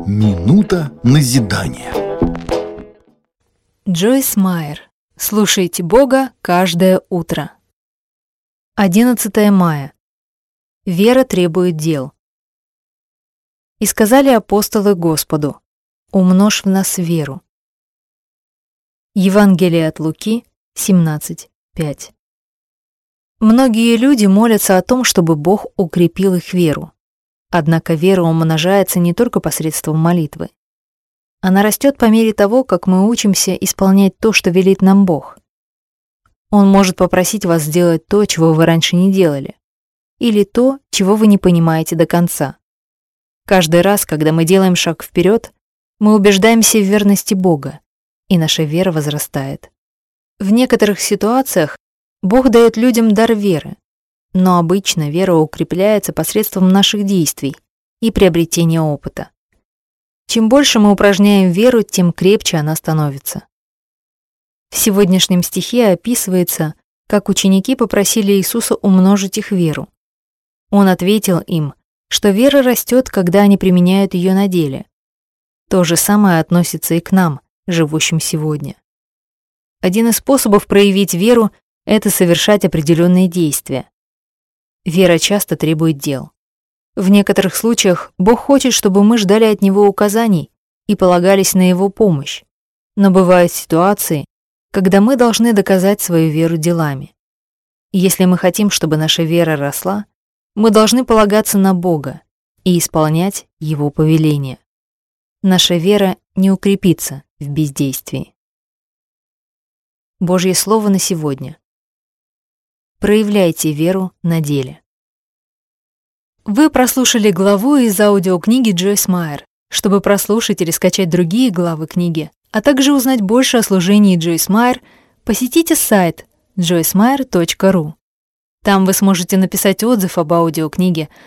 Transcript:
Минута назидания. Джойс Майер. Слушайте Бога каждое утро. 11 мая. Вера требует дел. И сказали апостолы Господу: умножь в нас веру. Евангелие от Луки 17:5. Многие люди молятся о том, чтобы Бог укрепил их веру. Однако вера умножается не только посредством молитвы. Она растет по мере того, как мы учимся исполнять то, что велит нам Бог. Он может попросить вас сделать то, чего вы раньше не делали, или то, чего вы не понимаете до конца. Каждый раз, когда мы делаем шаг вперед, мы убеждаемся в верности Бога, и наша вера возрастает. В некоторых ситуациях Бог дает людям дар веры, но обычно вера укрепляется посредством наших действий и приобретения опыта. Чем больше мы упражняем веру, тем крепче она становится. В сегодняшнем стихе описывается, как ученики попросили Иисуса умножить их веру. Он ответил им, что вера растет, когда они применяют ее на деле. То же самое относится и к нам, живущим сегодня. Один из способов проявить веру — это совершать определенные действия. Вера часто требует дел. В некоторых случаях Бог хочет, чтобы мы ждали от Него указаний и полагались на Его помощь. Но бывают ситуации, когда мы должны доказать свою веру делами. Если мы хотим, чтобы наша вера росла, мы должны полагаться на Бога и исполнять Его повеления. Наша вера не укрепится в бездействии. Божье слово на сегодня. Проявляйте веру на деле. Вы прослушали главу из аудиокниги Джойс Майер. Чтобы прослушать или скачать другие главы книги, а также узнать больше о служении Джойс Майер, посетите сайт joycemeyer.ru. Там вы сможете написать отзыв об аудиокниге,